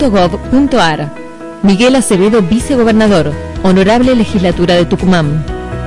tucumán.gov.ar. Miguel Acevedo, vicegobernador, Honorable Legislatura de Tucumán.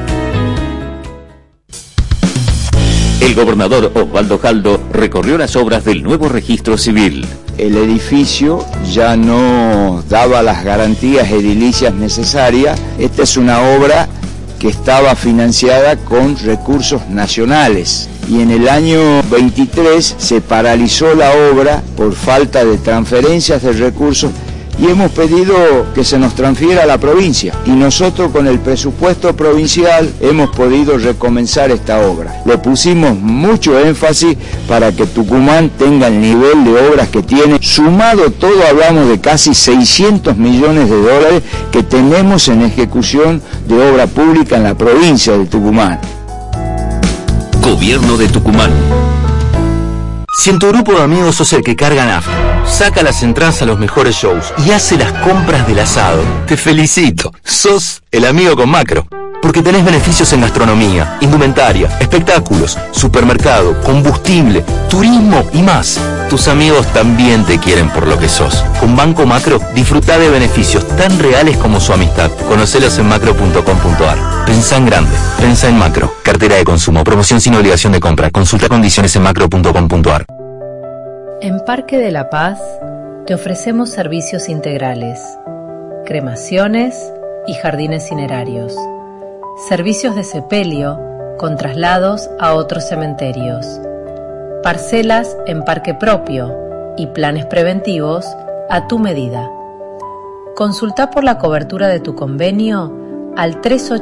El gobernador Osvaldo Jaldo recorrió las obras del nuevo registro civil. El edificio ya no daba las garantías edilicias necesarias. Esta es una obra que estaba financiada con recursos nacionales y en el año 23 se paralizó la obra por falta de transferencias de recursos y hemos pedido que se nos transfiera a la provincia y nosotros con el presupuesto provincial hemos podido recomenzar esta obra. Le pusimos mucho énfasis para que Tucumán tenga el nivel de obras que tiene. Sumado todo hablamos de casi 600 millones de dólares que tenemos en ejecución de obra pública en la provincia de Tucumán. Gobierno de Tucumán. Si en tu grupo de amigos sos el que carga nafta, saca las entradas a los mejores shows y hace las compras del asado, te felicito, sos el amigo con Macro. Porque tenés beneficios en gastronomía, indumentaria, espectáculos, supermercado, combustible, turismo y más. Tus amigos también te quieren por lo que sos. Con Banco Macro, disfrutá de beneficios tan reales como su amistad. Conocelos en macro.com.ar. Pensá en grande, pensá en Macro. Cartera de consumo, promoción sin obligación de compra. Consulta condiciones en macro.com.ar. En Parque de la Paz te ofrecemos servicios integrales, cremaciones y jardines cinerarios. Servicios de sepelio con traslados a otros cementerios. Parcelas en parque propio y planes preventivos a tu medida. Consulta por la cobertura de tu convenio al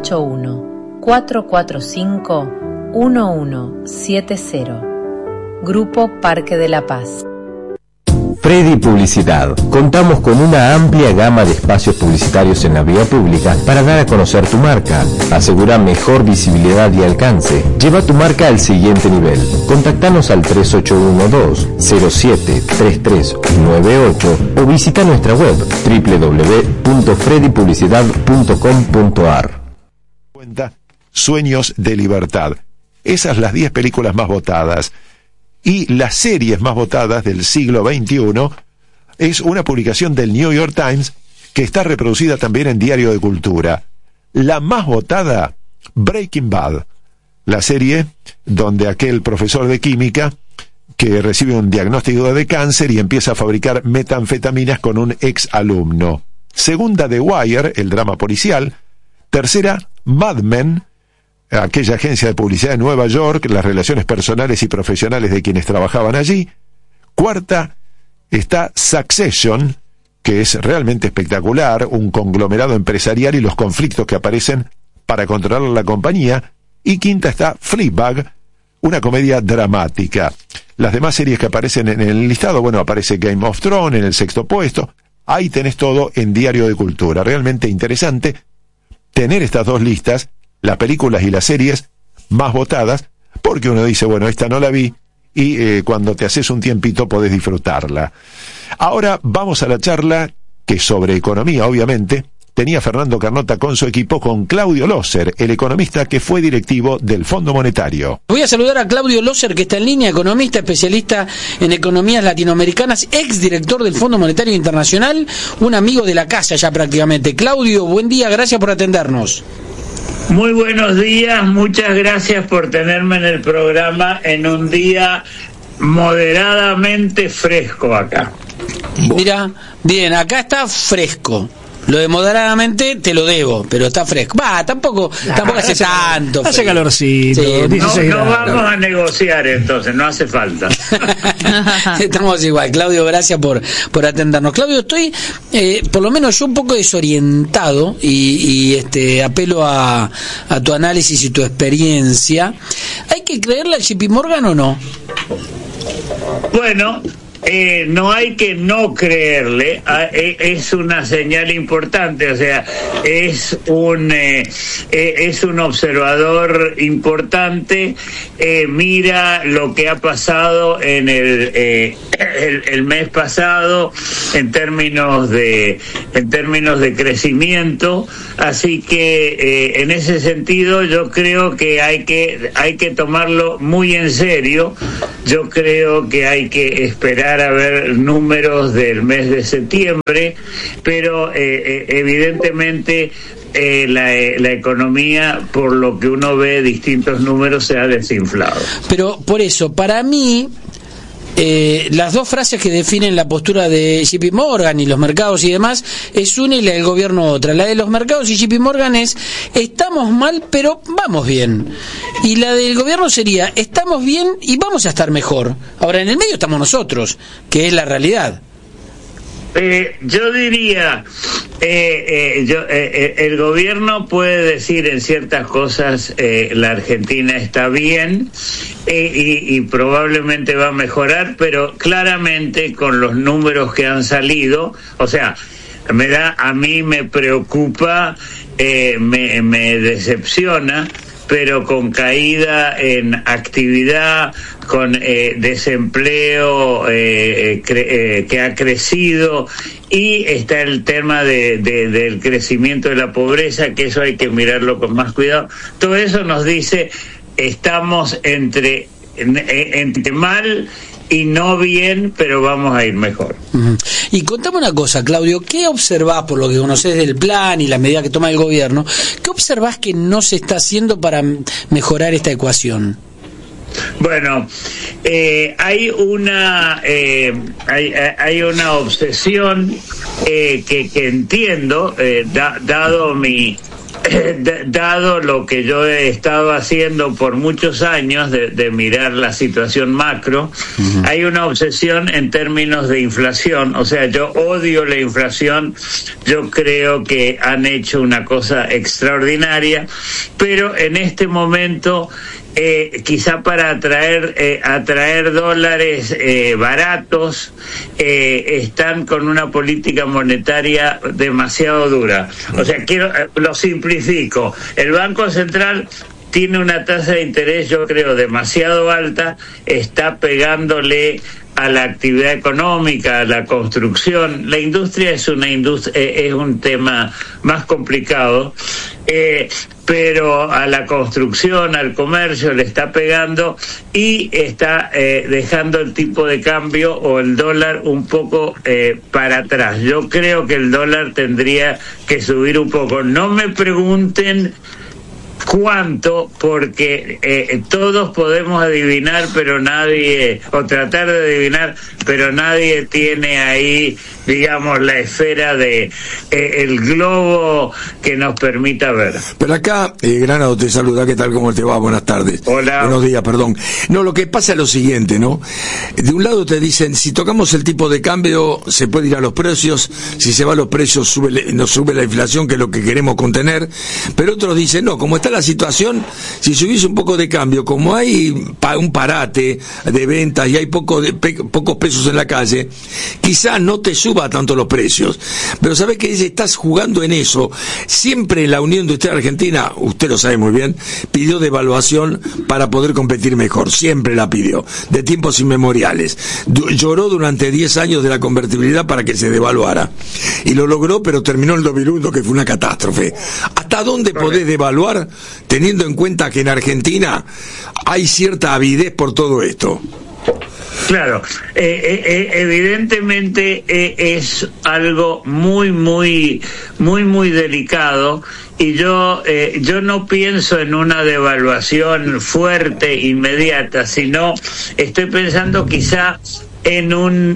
381-445-1170. Grupo Parque de la Paz. Freddy Publicidad. Contamos con una amplia gama de espacios publicitarios en la vía pública para dar a conocer tu marca. Asegura mejor visibilidad y alcance. Lleva tu marca al siguiente nivel. Contactanos al 3812-073398 o visita nuestra web www.freddypublicidad.com.ar. Sueños de libertad. Esas las 10 películas más votadas. Y las series más votadas del siglo XXI es una publicación del New York Times que está reproducida también en Diario de Cultura. La más votada, Breaking Bad, la serie donde aquel profesor de química que recibe un diagnóstico de cáncer y empieza a fabricar metanfetaminas con un ex alumno. Segunda, The Wire, el drama policial. Tercera, Mad Men, aquella agencia de publicidad de Nueva York, las relaciones personales y profesionales de quienes trabajaban allí. Cuarta, está Succession, que es realmente espectacular, un conglomerado empresarial y los conflictos que aparecen para controlar la compañía. Y quinta está Fleabag, una comedia dramática. Las demás series que aparecen en el listado, bueno, aparece Game of Thrones en el 6º puesto. Ahí tenés todo en Diario de Cultura. Realmente interesante tener estas dos listas, las películas y las series más votadas, porque uno dice, bueno, esta no la vi, y cuando te haces un tiempito podés disfrutarla. Ahora vamos a la charla que sobre economía, obviamente, tenía Fernando Carnota con su equipo, con Claudio Loser, el economista que fue directivo del Fondo Monetario. Voy a saludar a Claudio Loser, que está en línea, economista, especialista en economías latinoamericanas, exdirector del Fondo Monetario Internacional, un amigo de la casa ya prácticamente. Claudio, buen día, gracias por atendernos. Muy buenos días, muchas gracias por tenerme en el programa en un día moderadamente fresco acá. Mira, bien, acá está fresco. Lo de moderadamente te lo debo, pero está fresco. Tampoco hace tanto. Hace calorcito. Sí, no vamos a negociar entonces, no hace falta. Estamos igual. Claudio, gracias por atendernos. Claudio, estoy, por lo menos yo, un poco desorientado y apelo a tu análisis y tu experiencia. ¿Hay que creerle al JP Morgan o no? Bueno, no hay que no creerle, es una señal importante, o sea, es un observador importante, mira lo que ha pasado en el mes pasado en términos de crecimiento, así que en ese sentido yo creo que hay que tomarlo muy en serio. Yo creo que hay que esperar a ver números del mes de septiembre, pero evidentemente la economía, por lo que uno ve distintos números, se ha desinflado. Pero por eso, para mí, las dos frases que definen la postura de JP Morgan y los mercados y demás es una, y la del gobierno otra. La de los mercados y JP Morgan es: estamos mal pero vamos bien, y la del gobierno sería: estamos bien y vamos a estar mejor. Ahora, en el medio estamos nosotros, que es la realidad. Yo diría, el gobierno puede decir en ciertas cosas la Argentina está bien y probablemente va a mejorar, pero claramente con los números que han salido, o sea, a mí me preocupa, me decepciona, pero con caída en actividad, con desempleo que ha crecido, y está el tema del crecimiento de la pobreza, que eso hay que mirarlo con más cuidado. Todo eso nos dice, estamos entre mal y no bien, pero vamos a ir mejor. Uh-huh. Y contame una cosa, Claudio, ¿qué observás, por lo que conocés del plan y las medidas que toma el gobierno, qué observás que no se está haciendo para mejorar esta ecuación? Bueno, hay una obsesión que entiendo, dado lo que yo he estado haciendo por muchos años de mirar la situación macro. Uh-huh. Hay una obsesión en términos de inflación, o sea, yo odio la inflación, yo creo que han hecho una cosa extraordinaria, pero en este momento quizá para atraer dólares baratos, están con una política monetaria demasiado dura. O sea, lo simplifico. El Banco Central tiene una tasa de interés, yo creo, demasiado alta, está pegándole a la actividad económica, a la construcción. La industria es un tema más complicado, pero a la construcción, al comercio le está pegando, y está dejando el tipo de cambio o el dólar un poco para atrás. Yo creo que el dólar tendría que subir un poco. No me pregunten cuánto, porque todos podemos adivinar, pero nadie, o tratar de adivinar, pero nadie tiene ahí, digamos, la esfera de el globo que nos permita ver. Pero acá, Granado te saluda, ¿qué tal? ¿Cómo te va? Buenas tardes. Hola. Buenos días, perdón. No, lo que pasa es lo siguiente, ¿no? De un lado te dicen, si tocamos el tipo de cambio, se puede ir a los precios, si se va a los precios, nos sube la inflación, que es lo que queremos contener, pero otros dicen, no, como está la situación, si subís un poco de cambio, como hay un parate de ventas y hay pocos pesos en la calle, quizás no te suba tanto los precios. Pero ¿sabés qué dice? Estás jugando en eso. Siempre la Unión Industrial Argentina, usted lo sabe muy bien, pidió devaluación para poder competir mejor. Siempre la pidió, de tiempos inmemoriales. Lloró durante 10 años de la convertibilidad para que se devaluara. Y lo logró, pero terminó el 2001, que fue una catástrofe. ¿Hasta dónde podés devaluar teniendo en cuenta que en Argentina hay cierta avidez por todo esto? Claro, evidentemente es algo muy delicado, y yo no pienso en una devaluación fuerte, inmediata, sino estoy pensando quizá en un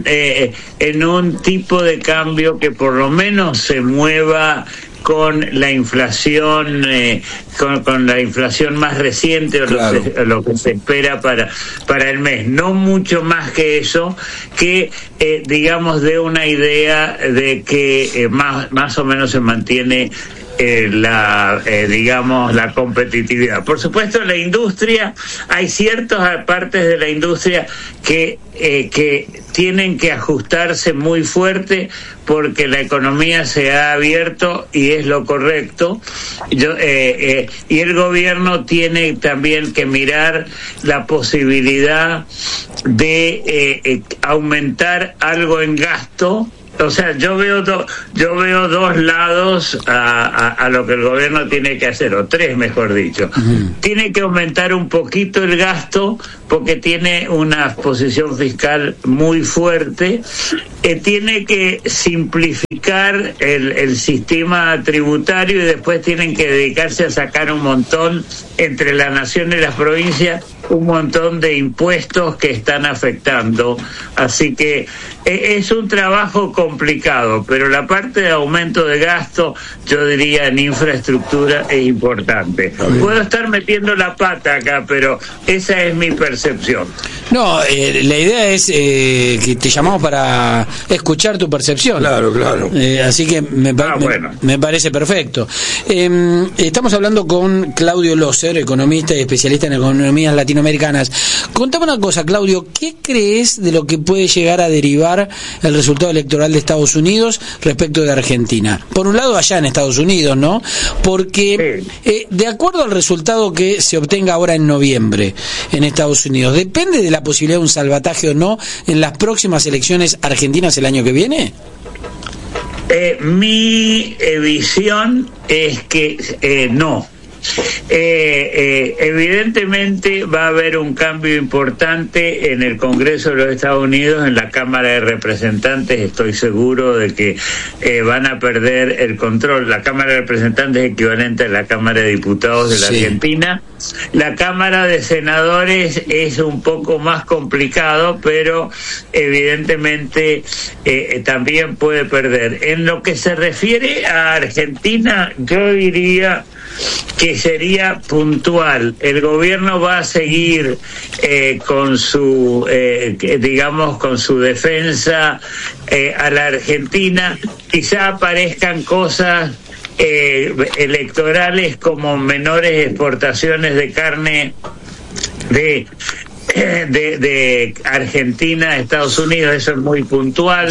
tipo de cambio que por lo menos se mueva con la inflación, con la inflación más reciente, o claro, lo que se espera para el mes. No mucho más que eso, que digamos dé una idea de que más o menos se mantiene digamos la competitividad. Por supuesto, la industria, hay ciertas partes de la industria que tienen que ajustarse muy fuerte, porque la economía se ha abierto y es lo correcto. Y el gobierno tiene también que mirar la posibilidad de aumentar algo en gasto, O sea, yo veo dos lados a lo que el gobierno tiene que hacer, o tres, mejor dicho. Tiene que aumentar un poquito el gasto porque tiene una posición fiscal muy fuerte. Tiene que simplificar el sistema tributario y después tienen que dedicarse a sacar un montón entre la nación y las provincias, un montón de impuestos que están afectando. Así que es un trabajo complicado, pero la parte de aumento de gasto, yo diría en infraestructura, es importante. Puedo estar metiendo la pata acá, pero esa es mi percepción. No, la idea es que te llamamos para escuchar tu percepción. Claro. Así que me parece perfecto. Estamos hablando con Claudio Loser, economista y especialista en economías latinoamericanas. Contame una cosa, Claudio, ¿qué crees de lo que puede llegar a derivar el resultado electoral de Estados Unidos respecto de Argentina? Por un lado, allá en Estados Unidos, ¿no? Porque de acuerdo al resultado que se obtenga ahora en noviembre en Estados Unidos, ¿depende de la posibilidad de un salvataje o no en las próximas elecciones argentinas el año que viene? Mi visión es que no. Evidentemente va a haber un cambio importante en el Congreso de los Estados Unidos, en la Cámara de Representantes. Estoy seguro de que van a perder el control. La Cámara de Representantes es equivalente a la Cámara de Diputados de la Argentina. La Cámara de Senadores es un poco más complicado, pero evidentemente también puede perder. En lo que se refiere a Argentina, yo diría que sería puntual. El gobierno va a seguir con su con su defensa a la Argentina. Quizá aparezcan cosas electorales como menores exportaciones de carne de Argentina a Estados Unidos. Eso es muy puntual.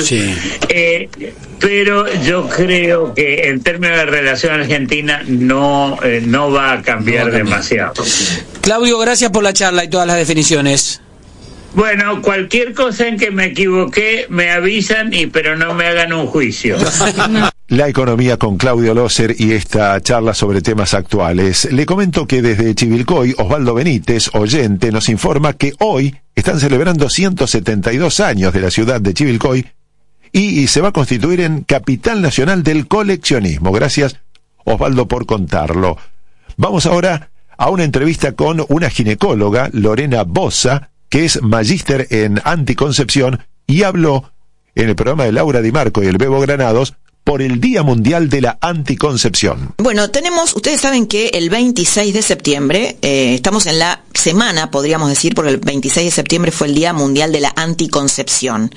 Pero yo creo que en términos de relación argentina no va a cambiar demasiado. Claudio, gracias por la charla y todas las definiciones. Bueno, cualquier cosa en que me equivoqué me avisan, pero no me hagan un juicio. La economía con Claudio Loser y esta charla sobre temas actuales. Le comento que desde Chivilcoy, Osvaldo Benítez, oyente, nos informa que hoy están celebrando 172 años de la ciudad de Chivilcoy y se va a constituir en capital nacional del coleccionismo. Gracias, Osvaldo, por contarlo. Vamos ahora a una entrevista con una ginecóloga, Lorena Bosa, que es magíster en anticoncepción y habló en el programa de Laura Di Marco y el Bebo Granados por el Día Mundial de la Anticoncepción. Bueno, ustedes saben que el 26 de septiembre, estamos en la semana, podríamos decir, porque el 26 de septiembre fue el Día Mundial de la Anticoncepción.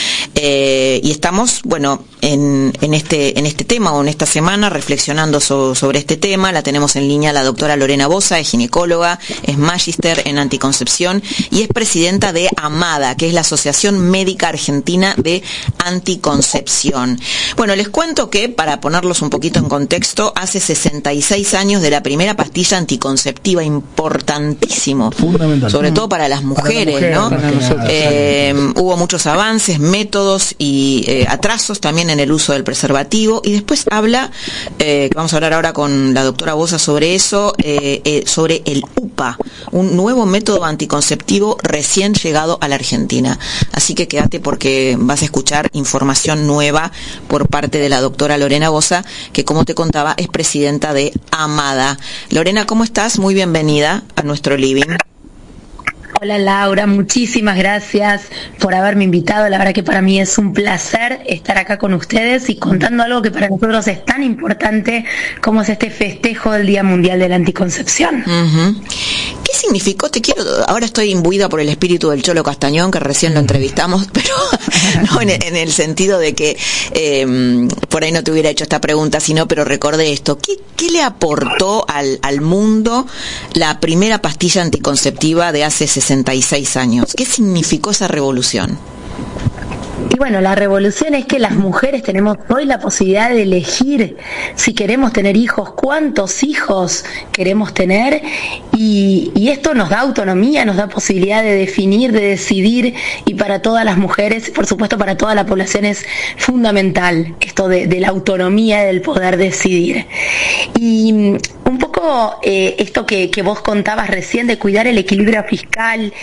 Y estamos, bueno, en este tema o en esta semana reflexionando sobre este tema. La tenemos en línea la doctora Lorena Bosa, es ginecóloga, es magíster en anticoncepción y es presidenta de AMADA, que es la Asociación Médica Argentina de Anticoncepción. Bueno, les cuento que, para ponerlos un poquito en contexto, hace 66 años de la primera pastilla anticonceptiva, importantísimo, sobre todo para las mujeres, ¿no? Hubo muchos avances, métodos y atrasos también en el uso del preservativo, y después vamos a hablar ahora con la doctora Bosa sobre eso, sobre el UPA, un nuevo método anticonceptivo recién llegado a la Argentina. Así que quédate porque vas a escuchar información nueva por parte de la doctora Lorena Bosa, que, como te contaba, es presidenta de AMADA. Lorena, ¿cómo estás? Muy bienvenida a nuestro living. Hola Laura, muchísimas gracias por haberme invitado. La verdad que para mí es un placer estar acá con ustedes y contando algo que para nosotros es tan importante como es este festejo del Día Mundial de la Anticoncepción. ¿Qué significó? Ahora estoy imbuida por el espíritu del Cholo Castañón, que recién lo entrevistamos, pero no en el sentido de que por ahí no te hubiera hecho esta pregunta, pero recordé esto. ¿Qué le aportó al mundo la primera pastilla anticonceptiva de hace 66 años? ¿Qué significó esa revolución? Y bueno, la revolución es que las mujeres tenemos hoy la posibilidad de elegir si queremos tener hijos, cuántos hijos queremos tener, y esto nos da autonomía, nos da posibilidad de definir, de decidir, y para todas las mujeres, por supuesto para toda la población es fundamental esto de la autonomía, del poder decidir. Y un poco esto que vos contabas recién de cuidar el equilibrio fiscal,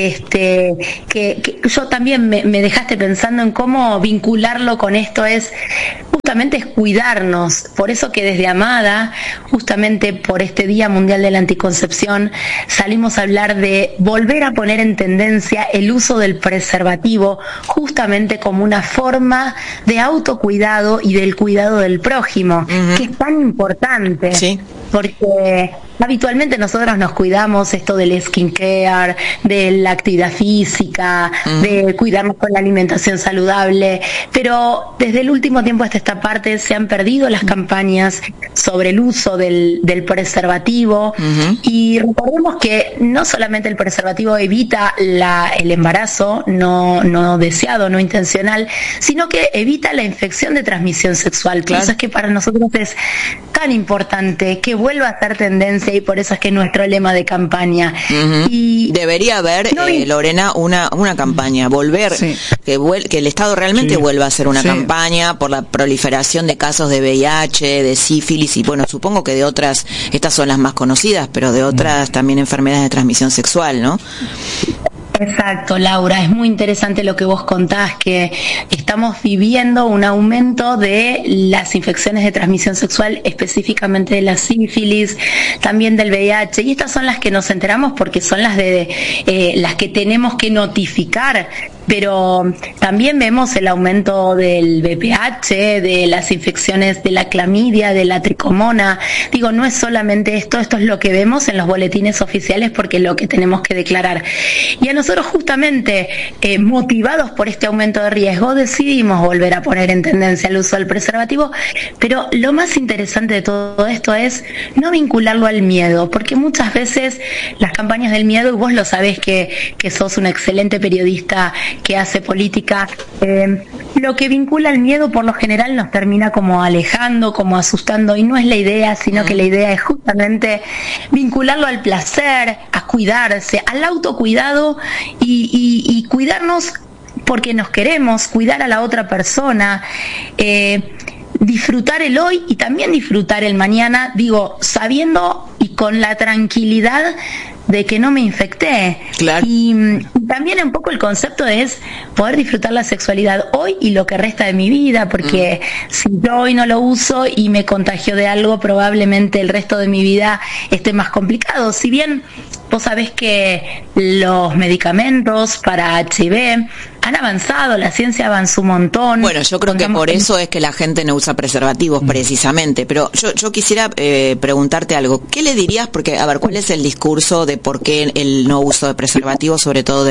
que yo también me dejaste pensando en cómo vincularlo con esto, justamente es cuidarnos. Por eso que desde Amada, justamente por este Día Mundial de la Anticoncepción, salimos a hablar de volver a poner en tendencia el uso del preservativo, justamente como una forma de autocuidado y del cuidado del prójimo, que es tan importante. Sí. Porque habitualmente nosotros nos cuidamos esto del skincare, de la actividad física, de cuidarnos con la alimentación saludable, pero desde el último tiempo hasta esta parte se han perdido las campañas sobre el uso del preservativo, y recordemos que no solamente el preservativo evita el embarazo no deseado, no intencional, sino que evita la infección de transmisión sexual. Por eso es que para nosotros es tan importante que vuelva a ser tendencia, y por eso es que nuestro lema de campaña. Y debería haber, Lorena, una campaña, que el Estado realmente vuelva a hacer una campaña por la proliferación de casos de VIH, de sífilis, y bueno, supongo que de otras, estas son las más conocidas, pero de otras también enfermedades de transmisión sexual, ¿no? Exacto, Laura, es muy interesante lo que vos contás, que estamos viviendo un aumento de las infecciones de transmisión sexual, específicamente de la sífilis, también del VIH, y estas son las que nos enteramos porque son las las que tenemos que notificar. Pero también vemos el aumento del VPH, de las infecciones de la clamidia, de la tricomona. Digo, no es solamente esto es lo que vemos en los boletines oficiales, porque es lo que tenemos que declarar. Y a nosotros justamente, motivados por este aumento de riesgo, decidimos volver a poner en tendencia el uso del preservativo, pero lo más interesante de todo esto es no vincularlo al miedo, porque muchas veces las campañas del miedo, y vos lo sabés que sos una excelente periodista que hace política, lo que vincula al miedo por lo general nos termina como alejando, como asustando, y no es la idea, sino que la idea es justamente vincularlo al placer, a cuidarse, al autocuidado, y cuidarnos porque nos queremos, cuidar a la otra persona, disfrutar el hoy y también disfrutar el mañana, digo, sabiendo y con la tranquilidad de que no me infecté. Claro. Y también un poco el concepto es poder disfrutar la sexualidad hoy y lo que resta de mi vida, porque si yo hoy no lo uso y me contagio de algo, probablemente el resto de mi vida esté más complicado. Si bien vos sabés que los medicamentos para HIV han avanzado, la ciencia avanzó un montón. Bueno, yo creo que por eso es que la gente no usa preservativos, precisamente. Pero yo quisiera preguntarte algo. ¿Qué le dirías? Porque, a ver, ¿cuál es el discurso de por qué el no uso de preservativos, sobre todo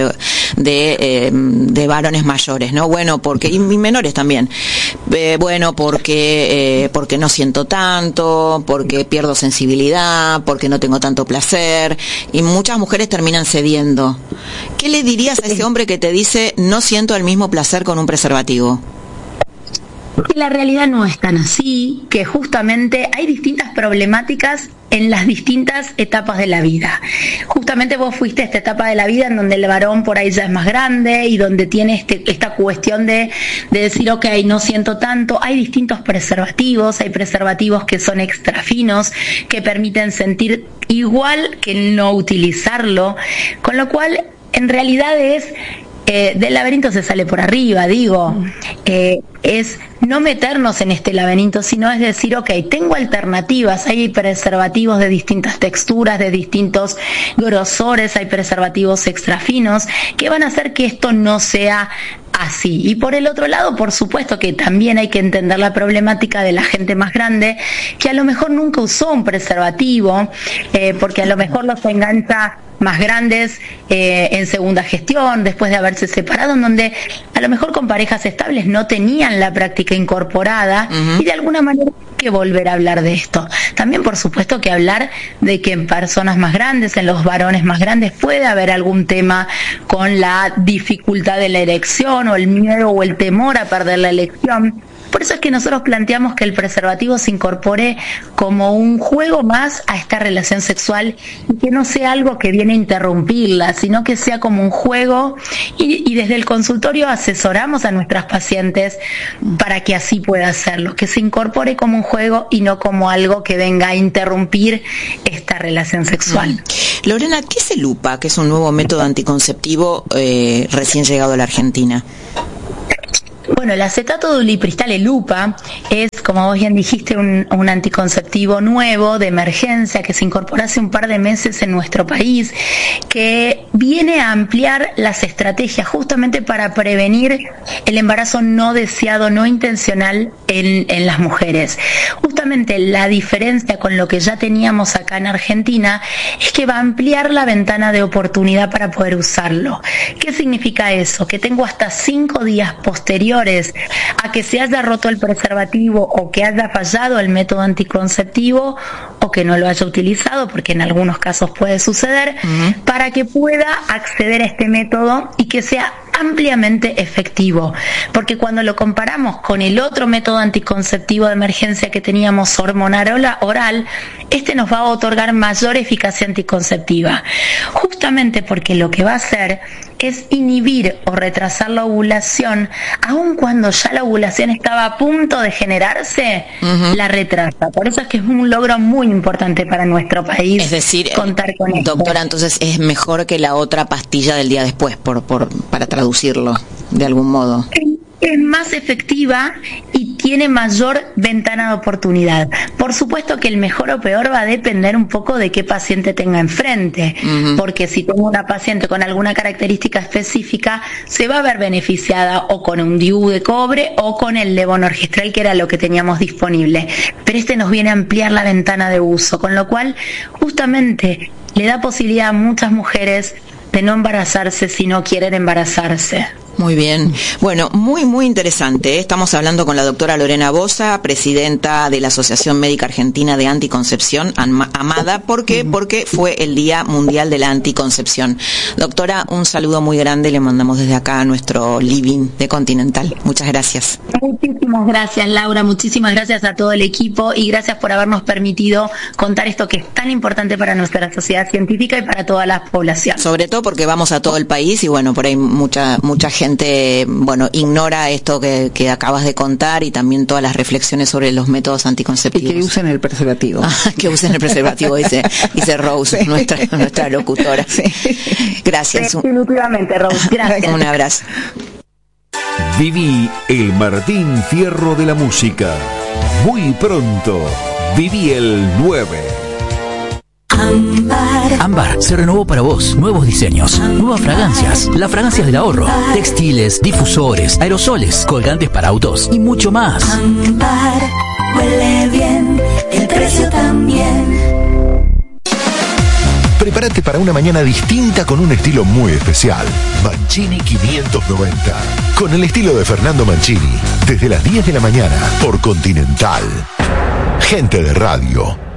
de varones mayores, ¿no? Bueno, porque, y menores también. Bueno, porque no siento tanto, porque pierdo sensibilidad, porque no tengo tanto placer, y muchas mujeres terminan cediendo. ¿Qué le dirías a ese hombre que te dice no siento el mismo placer con un preservativo? Que la realidad no es tan así, que justamente hay distintas problemáticas en las distintas etapas de la vida. Justamente vos fuiste a esta etapa de la vida en donde el varón por ahí ya es más grande y donde tiene esta cuestión de decir, ok, no siento tanto. Hay distintos preservativos, hay preservativos que son extra finos, que permiten sentir igual que no utilizarlo, con lo cual en realidad es del laberinto se sale por arriba, digo, es no meternos en este laberinto, sino es decir, ok, tengo alternativas, hay preservativos de distintas texturas, de distintos grosores, hay preservativos extra finos, que van a hacer que esto no sea así. Y por el otro lado, por supuesto que también hay que entender la problemática de la gente más grande, que a lo mejor nunca usó un preservativo, porque a lo mejor los engancha más grandes en segunda gestión, después de haberse separado, en donde a lo mejor con parejas estables no tenían la práctica incorporada, y de alguna manera hay que volver a hablar de esto. También, por supuesto, que hablar de que en personas más grandes, en los varones más grandes, puede haber algún tema con la dificultad de la erección, elección o el miedo o el temor a perder la elección. Por eso es que nosotros planteamos que el preservativo se incorpore como un juego más a esta relación sexual y que no sea algo que viene a interrumpirla, sino que sea como un juego y desde el consultorio asesoramos a nuestras pacientes para que así pueda hacerlo, que se incorpore como un juego y no como algo que venga a interrumpir esta relación sexual. Lorena, ¿qué es el UPA, que es un nuevo método anticonceptivo recién llegado a la Argentina? Bueno, el acetato de ulipristal, el UPA, es, como vos bien dijiste, un anticonceptivo nuevo de emergencia que se incorporó hace un par de meses en nuestro país, que viene a ampliar las estrategias justamente para prevenir el embarazo no deseado, no intencional en las mujeres. Justamente la diferencia con lo que ya teníamos acá en Argentina es que va a ampliar la ventana de oportunidad para poder usarlo. ¿Qué significa eso? Que tengo hasta 5 días posteriores a que se haya roto el preservativo o que haya fallado el método anticonceptivo o que no lo haya utilizado, porque en algunos casos puede suceder, para que pueda acceder a este método y que sea ampliamente efectivo, porque cuando lo comparamos con el otro método anticonceptivo de emergencia que teníamos, hormonal oral, este nos va a otorgar mayor eficacia anticonceptiva, justamente porque lo que va a hacer es inhibir o retrasar la ovulación, aun cuando ya la ovulación estaba a punto de generarse, la retrasa. Por eso es que es un logro muy importante para nuestro país. Es decir, contar con esto. Doctora, entonces es mejor que la otra pastilla del día después, para traducirlo de algún modo. Es más efectiva y tiene mayor ventana de oportunidad. Por supuesto que el mejor o peor va a depender un poco de qué paciente tenga enfrente, porque si tengo una paciente con alguna característica específica, se va a ver beneficiada o con un DIU de cobre o con el levonorgestrel, que era lo que teníamos disponible. Pero este nos viene a ampliar la ventana de uso, con lo cual justamente le da posibilidad a muchas mujeres de no embarazarse si no quieren embarazarse. Muy bien. Bueno, muy interesante. Estamos hablando con la doctora Lorena Bosa, presidenta de la Asociación Médica Argentina de Anticoncepción, AMADA. ¿Por qué? Porque fue el Día Mundial de la Anticoncepción. Doctora, un saludo muy grande. Le mandamos desde acá a nuestro living de Continental. Muchas gracias. Muchísimas gracias, Laura. Muchísimas gracias a todo el equipo y gracias por habernos permitido contar esto que es tan importante para nuestra sociedad científica y para toda la población. Sobre todo porque vamos a todo el país y bueno, por ahí mucha gente ignora esto que acabas de contar y también todas las reflexiones sobre los métodos anticonceptivos. Y que usen el preservativo. Que usen el preservativo, dice Rose, nuestra locutora. Sí. Gracias. Definitivamente, Rose. Gracias. Un abrazo. Viví el Martín Fierro de la música. Muy pronto, viví el 9. Ámbar se renovó para vos. Nuevos diseños, nuevas fragancias, las fragancias del ahorro, textiles, difusores, aerosoles, colgantes para autos y mucho más. Ámbar huele bien, el precio también. Prepárate para una mañana distinta con un estilo muy especial. Mancini 590. Con el estilo de Fernando Mancini. Desde las 10 de la mañana por Continental. Gente de radio.